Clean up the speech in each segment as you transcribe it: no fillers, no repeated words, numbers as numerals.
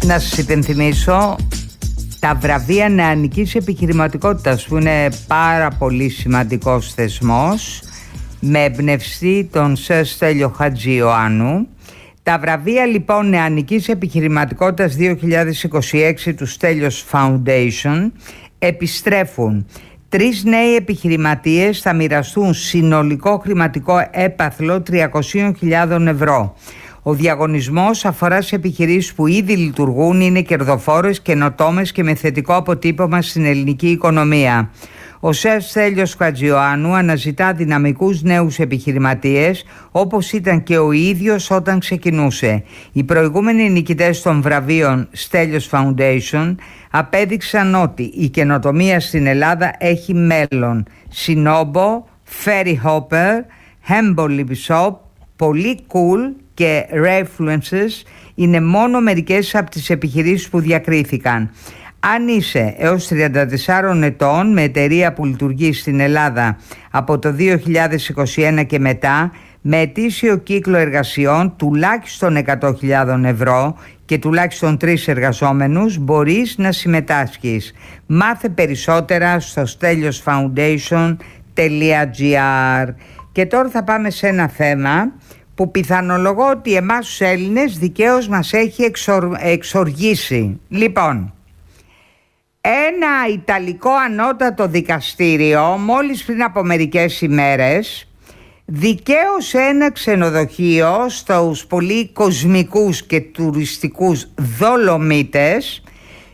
Να σας υπενθυμίσω τα βραβεία νεανικής επιχειρηματικότητας, που είναι πάρα πολύ σημαντικός θεσμός, με εμπνευστή τον Σερ Στέλιο Χατζιωάννου. Τα βραβεία λοιπόν νεανικής επιχειρηματικότητας 2026 του Στέλιος Foundation επιστρέφουν. 3 νέοι επιχειρηματίες θα μοιραστούν συνολικό χρηματικό έπαθλο 300.000 ευρώ. Ο διαγωνισμός αφορά σε επιχειρήσεις που ήδη λειτουργούν, είναι κερδοφόρες, καινοτόμες και με θετικό αποτύπωμα στην ελληνική οικονομία. Ο Σερ Στέλιος Χατζιωάννου αναζητά δυναμικούς νέους επιχειρηματίες, όπως ήταν και ο ίδιος όταν ξεκινούσε. Οι προηγούμενοι νικητές των βραβείων Στέλιος Foundation απέδειξαν ότι η καινοτομία στην Ελλάδα έχει μέλλον. Σινόμπο, Ferry Hopper, Hemboli Bishop, Πολύ Cool και Refluences είναι μόνο μερικές από τις επιχειρήσεις που διακρίθηκαν. Αν είσαι έως 34 ετών με εταιρεία που λειτουργεί στην Ελλάδα από το 2021 και μετά, με ετήσιο κύκλο εργασιών τουλάχιστον 100.000 ευρώ και τουλάχιστον 3 εργαζόμενους, μπορείς να συμμετάσχεις. Μάθε περισσότερα στο steliosfoundation.gr. Και τώρα θα πάμε σε ένα θέμα που πιθανολογώ ότι εμάς τους Έλληνες δικαίως μας έχει εξοργήσει. Λοιπόν, ένα Ιταλικό ανώτατο δικαστήριο μόλις πριν από μερικές ημέρες δικαίωσε ένα ξενοδοχείο στους πολύ κοσμικούς και τουριστικούς Δολομίτες,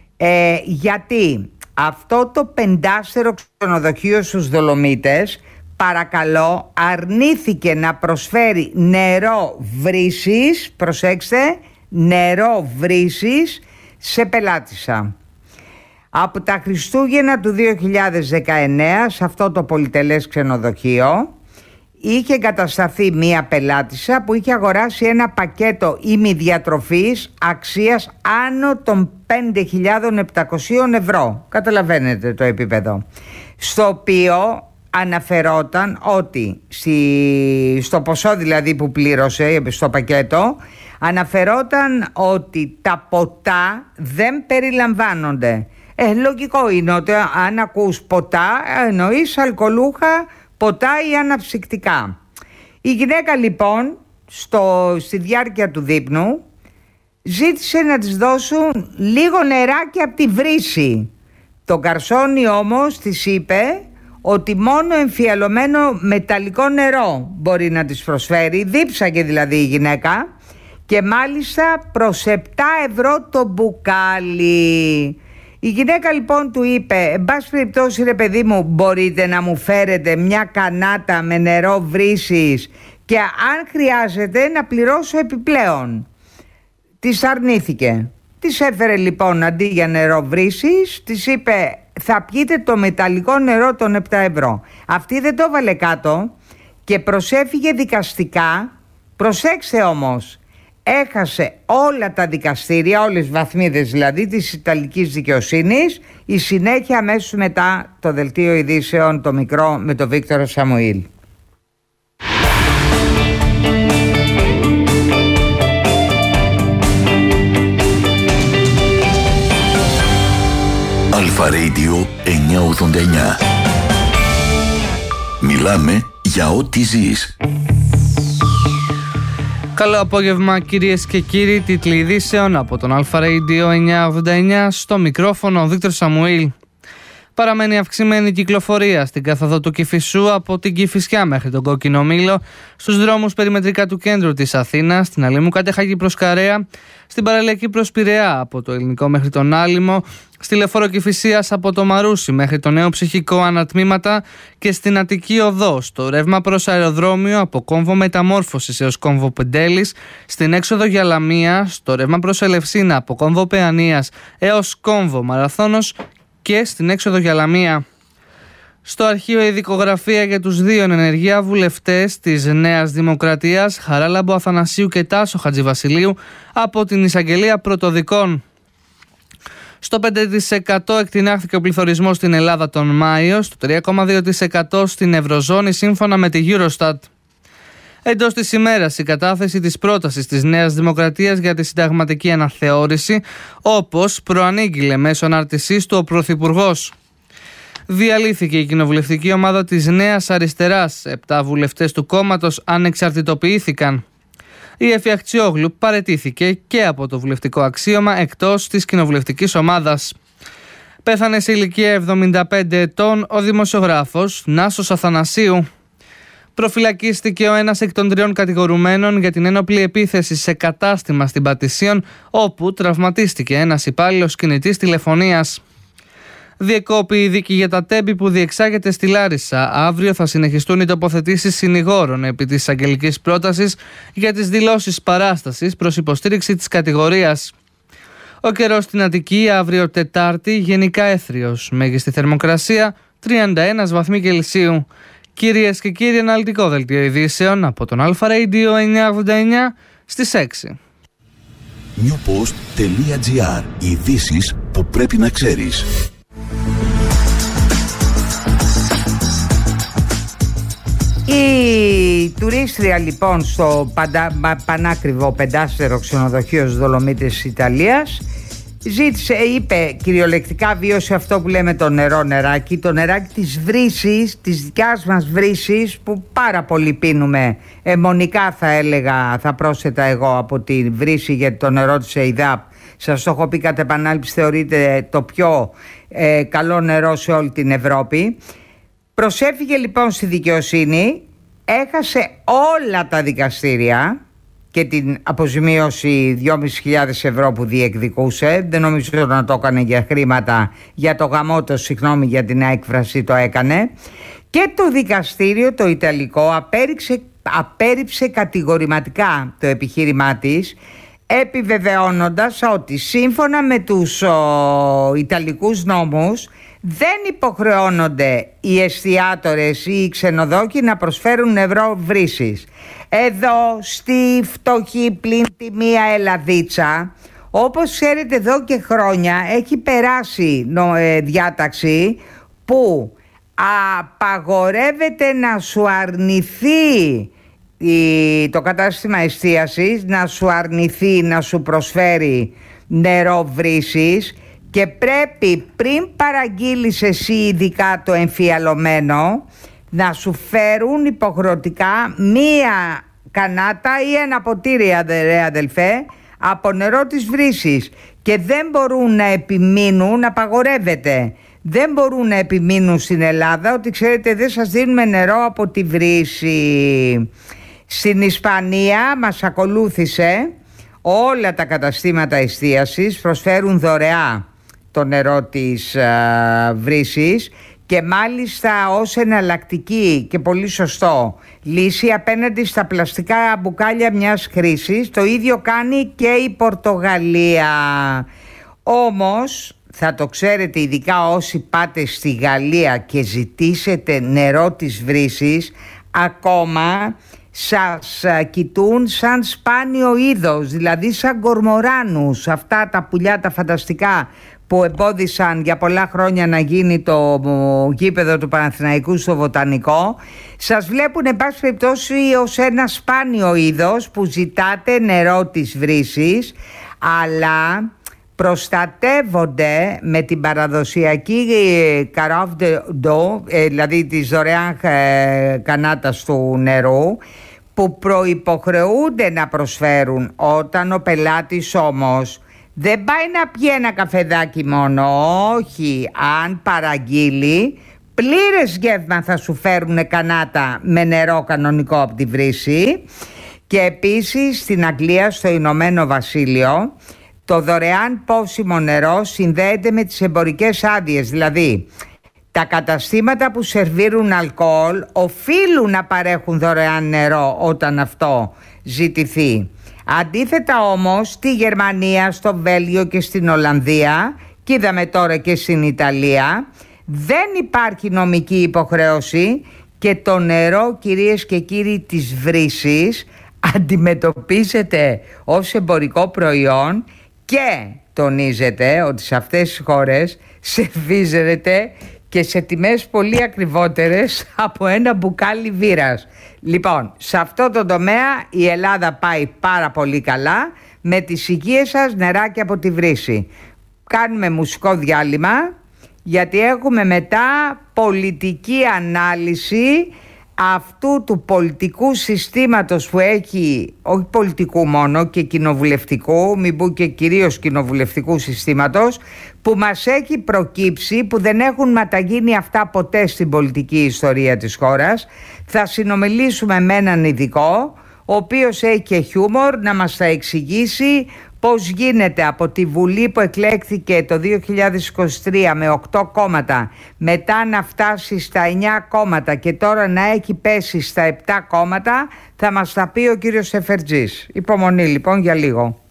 γιατί αυτό το 5στερο ξενοδοχείο στους Δολομίτες, παρακαλώ, αρνήθηκε να προσφέρει νερό βρύσης, προσέξτε, νερό βρύσης σε πελάτησα. Από τα Χριστούγεννα του 2019 σε αυτό το πολυτελές ξενοδοχείο είχε εγκατασταθεί μία πελάτησα που είχε αγοράσει ένα πακέτο ημιδιατροφής αξίας άνω των 5.700 ευρώ. Καταλαβαίνετε το επίπεδο. Στο οποίο αναφερόταν ότι στο ποσό δηλαδή που πλήρωσε στο πακέτο, αναφερόταν ότι τα ποτά δεν περιλαμβάνονται. Λογικό είναι ότι αν ακούς ποτά εννοείς αλκοολούχα ποτά ή αναψυκτικά. Η γυναίκα λοιπόν στη διάρκεια του δείπνου ζήτησε να της δώσουν λίγο νεράκι από τη βρύση. Το γκαρσόνι όμως της είπε ότι μόνο εμφιαλωμένο μεταλλικό νερό μπορεί να της προσφέρει. Δίψαγε δηλαδή η γυναίκα, και μάλιστα προς 7 ευρώ το μπουκάλι. Η γυναίκα λοιπόν του είπε, εν πάση περιπτώσει ρε παιδί μου, μπορείτε να μου φέρετε μια κανάτα με νερό βρύσης και αν χρειάζεται να πληρώσω επιπλέον. Της αρνήθηκε. Της έφερε λοιπόν αντί για νερό βρύσης, της είπε θα πιείτε το μεταλλικό νερό των 7 ευρώ. Αυτή δεν το έβαλε κάτω και προσέφυγε δικαστικά. Προσέξτε όμως, έχασε όλα τα δικαστήρια, όλες τις βαθμίδες δηλαδή της Ιταλικής δικαιοσύνης. Η συνέχεια αμέσως μετά το δελτίο ειδήσεων το μικρό με τον Βίκτορο Σαμουήλ. Αλφα Radio 989. Μιλάμε για ό,τι ζεις. Καλό απόγευμα κυρίες και κύριοι, τίτλοι ειδήσεων από τον Αλφα Radio 989, στο μικρόφωνο ο Βίκτορ Σαμουήλ. Παραμένει αυξημένη κυκλοφορία στην καθοδό του Κηφισού από την Κηφισιά μέχρι τον Κόκκινο Μήλο, στους δρόμους περιμετρικά του κέντρου της Αθήνας, στην Αλήμου Κατεχάκη προς Καρέα, στην παραλιακή προς Πειραιά από το Ελληνικό μέχρι τον Άλυμο, στη Λεωφόρο Κηφισίας από το Μαρούσι μέχρι το Νέο Ψυχικό Ανατμήματα και στην Αττική Οδό, στο ρεύμα προς αεροδρόμιο από Κόμβο Μεταμόρφωσης έως Κόμβο Πεντέλης, στην έξοδο για Λαμία, στο ρεύμα προς Ελευσίνα από Κόμβο Παιανίας έως Κόμβο Μαραθώνος και στην έξοδο για Λαμία. Στο αρχείο ειδικογραφία για τους 2 ενεργεία βουλευτές της Νέας Δημοκρατίας, Χαράλαμπο Αθανασίου και Τάσο Χατζηβασιλείου, από την Εισαγγελία Πρωτοδικών. Στο 5% εκτινάχθηκε ο πληθωρισμός στην Ελλάδα τον Μάιο, στο 3,2% στην Ευρωζώνη σύμφωνα με τη Eurostat. Εντός της ημέρας η κατάθεση της πρότασης της Νέας Δημοκρατίας για τη συνταγματική αναθεώρηση, όπως προανήγγειλε μέσω ανάρτησής του ο Πρωθυπουργός. Διαλύθηκε η κοινοβουλευτική ομάδα της Νέας Αριστεράς. 7 βουλευτές του κόμματος ανεξαρτητοποιήθηκαν. Η Εφη Αχτσιόγλου παραιτήθηκε και από το βουλευτικό αξίωμα εκτός της κοινοβουλευτικής ομάδας. Πέθανε σε ηλικία 75 ετών ο δημοσιογράφος Νάσος Αθανασίου. Προφυλακίστηκε ο ένας εκ των 3 κατηγορουμένων για την ένοπλη επίθεση σε κατάστημα στην Πατησίων, όπου τραυματίστηκε ένας υπάλληλος κινητής τηλεφωνίας. Διεκόπη η δίκη για τα τέμπη που διεξάγεται στη Λάρισα. Αύριο θα συνεχιστούν οι τοποθετήσεις συνηγόρων επί της αγγελικής πρότασης για τις δηλώσεις παράστασης προς υποστήριξη της κατηγορίας. Ο καιρός στην Αττική αύριο Τετάρτη γενικά έθριος. Μέγιστη θερμοκρασία 31 βαθμοί Κελσίου. Κυρίες και κύριοι, αναλυτικό δελτίο ειδήσεων από τον Alpha Radio 989 στις 6. newpost.gr. Ειδήσεις που πρέπει να ξέρεις. Η τουρίστρια λοιπόν στο πανάκριβο 5-στερο ξενοδοχείο στους Δολομίτες Ιταλίας είπε κυριολεκτικά, βίωσε αυτό που λέμε το νεράκι, το νεράκι της βρύσης, της δικιάς μας βρύσης που πάρα πολύ πίνουμε αιμονικά, θα έλεγα, θα πρόσθετα εγώ, από τη βρύση, γιατί το νερό της ΕΙΔΑΠ, σας το έχω πει κατ' επανάληψη, θεωρείται το πιο καλό νερό σε όλη την Ευρώπη. Προσέφυγε λοιπόν στη δικαιοσύνη, έχασε όλα τα δικαστήρια και την αποζημίωση 2.500 ευρώ που διεκδικούσε. Δεν νομίζω να το έκανε για χρήματα, για το γαμότο, συγγνώμη για την έκφραση, το έκανε. Και το δικαστήριο το Ιταλικό απέρριψε κατηγορηματικά το επιχείρημά της, επιβεβαιώνοντας ότι σύμφωνα με τους Ιταλικούς νόμους δεν υποχρεώνονται οι εστιατόρες ή οι ξενοδόχοι να προσφέρουν νερό βρύσης. Εδώ στη φτωχή πλην τη μία Ελλαδίτσα, όπως ξέρετε, εδώ και χρόνια έχει περάσει διάταξη που απαγορεύεται να σου αρνηθεί το κατάστημα εστίασης, να σου αρνηθεί να σου προσφέρει νερό βρύσης, και πρέπει πριν παραγγείλεις εσύ ειδικά το εμφιαλωμένο να σου φέρουν υποχρεωτικά μία κανάτα ή ένα ποτήρι, αδελφέ, από νερό της βρύσης, και δεν μπορούν να επιμείνουν, απαγορεύεται. Δεν μπορούν να επιμείνουν στην Ελλάδα ότι, ξέρετε, δεν σας δίνουμε νερό από τη βρύση. Στην Ισπανία μας ακολούθησε, όλα τα καταστήματα εστίασης προσφέρουν δωρεά το νερό της βρύσης, και μάλιστα ως εναλλακτική και πολύ σωστό λύση απέναντι στα πλαστικά μπουκάλια μιας χρήσης. Το ίδιο κάνει και η Πορτογαλία. Όμως θα το ξέρετε, ειδικά όσοι πάτε στη Γαλλία και ζητήσετε νερό της βρύσης, ακόμα σας κοιτούν σαν σπάνιο είδος, δηλαδή σαν κορμοράνους, αυτά τα πουλιά τα φανταστικά που εμπόδισαν για πολλά χρόνια να γίνει το γήπεδο του Παναθηναϊκού στο Βοτανικό. Σας βλέπουν εν πάση περιπτώσει ως ένα σπάνιο είδος που ζητάτε νερό της βρύσης, αλλά προστατεύονται με την παραδοσιακή carafe d'eau, δηλαδή της δωρεάν κανάτας του νερού, που προϋποχρεούνται να προσφέρουν. Όταν ο πελάτης όμως δεν πάει να πιει ένα καφεδάκι μόνο, όχι, αν παραγγείλει, πλήρες γεύμα θα σου φέρουν κανάτα με νερό κανονικό από τη βρύση. Και επίσης στην Αγγλία, στο Ηνωμένο Βασίλειο, το δωρεάν πόσιμο νερό συνδέεται με τις εμπορικές άδειες, δηλαδή τα καταστήματα που σερβίρουν αλκοόλ οφείλουν να παρέχουν δωρεάν νερό όταν αυτό ζητηθεί. Αντίθετα όμως στη Γερμανία, στο Βέλγιο και στην Ολλανδία, και είδαμε τώρα και στην Ιταλία, δεν υπάρχει νομική υποχρέωση και το νερό, κυρίες και κύριοι, της βρύσης αντιμετωπίζεται ως εμπορικό προϊόν, και τονίζεται ότι σε αυτές τις χώρες σερβίζεται και σε τιμές πολύ ακριβότερες από ένα μπουκάλι βύρας. Λοιπόν, σε αυτό το τομέα η Ελλάδα πάει πάρα πολύ καλά. Με τις υγείες σας, νεράκι από τη βρύση. Κάνουμε μουσικό διάλειμμα, γιατί έχουμε μετά πολιτική ανάλυση αυτού του πολιτικού συστήματος που έχει, όχι πολιτικού μόνο και κοινοβουλευτικού, μην πω και κυρίως κοινοβουλευτικού συστήματος, που μας έχει προκύψει, που δεν έχουν ματαγίνει αυτά ποτέ στην πολιτική ιστορία της χώρας. Θα συνομιλήσουμε με έναν ειδικό, ο οποίος έχει και χιούμορ, να μας τα εξηγήσει πώς γίνεται από τη Βουλή που εκλέχθηκε το 2023 με 8 κόμματα, μετά να φτάσει στα 9 κόμματα και τώρα να έχει πέσει στα 7 κόμματα. Θα μας τα πει ο κύριος Σεφερτζής. Υπομονή λοιπόν για λίγο.